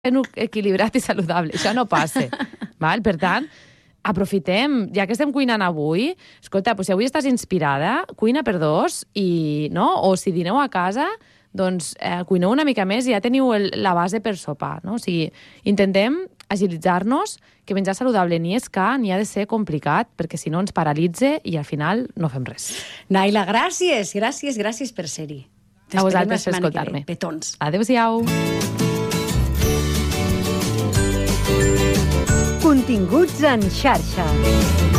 equilibrat i saludable. Això no passa. Val? Per tant, aprofitem, ja que estem cuinant avui, escolta, si avui estàs inspirada, cuina per dos, o si dineu a casa, doncs cuineu una mica més i ja teniu la base per sopar. No? O sigui, intentem agilitzar-nos, que menjar saludable ni és car ni ha de ser complicat, perquè si no ens paralitza i al final no fem res. Naila, gràcies per ser-hi. A vosaltres per escoltar-me. Petons. Adéu-siau. Continguts en xarxa.